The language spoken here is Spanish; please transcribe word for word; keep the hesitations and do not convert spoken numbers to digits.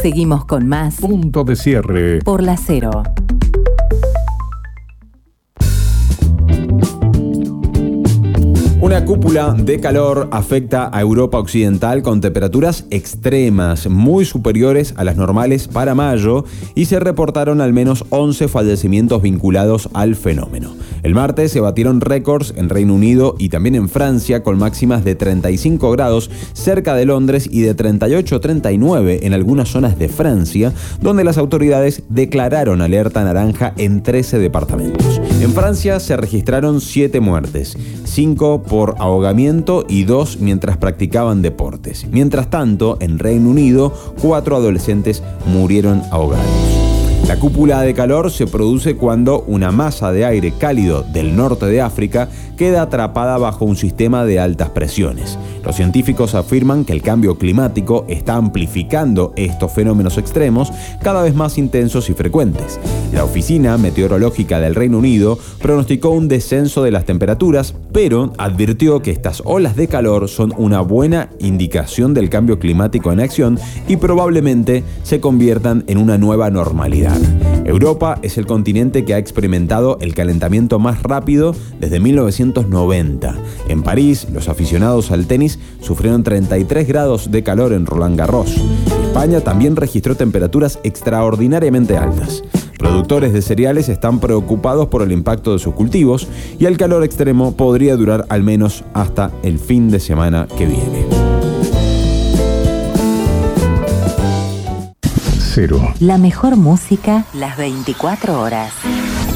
Seguimos con más Punto de Cierre por la Cero. Una cúpula de calor afecta a Europa Occidental con temperaturas extremas, muy superiores a las normales para mayo, y se reportaron al menos once fallecimientos vinculados al fenómeno. El martes se batieron récords en Reino Unido y también en Francia, con máximas de treinta y cinco grados cerca de Londres y de treinta y ocho a treinta y nueve en algunas zonas de Francia, donde las autoridades declararon alerta naranja en trece departamentos. En Francia se registraron siete muertes, cinco por ahogamiento y dos mientras practicaban deportes. Mientras tanto, en Reino Unido, cuatro adolescentes murieron ahogados. La cúpula de calor se produce cuando una masa de aire cálido del norte de África queda atrapada bajo un sistema de altas presiones. Los científicos afirman que el cambio climático está amplificando estos fenómenos extremos cada vez más intensos y frecuentes. La Oficina Meteorológica del Reino Unido pronosticó un descenso de las temperaturas, pero advirtió que estas olas de calor son una buena indicación del cambio climático en acción y probablemente se conviertan en una nueva normalidad. Europa es el continente que ha experimentado el calentamiento más rápido desde mil novecientos noventa. En París, los aficionados al tenis sufrieron treinta y tres grados de calor en Roland Garros. España también registró temperaturas extraordinariamente altas. Productores de cereales están preocupados por el impacto de sus cultivos y el calor extremo podría durar al menos hasta el fin de semana que viene. Cero. La mejor música, las veinticuatro horas.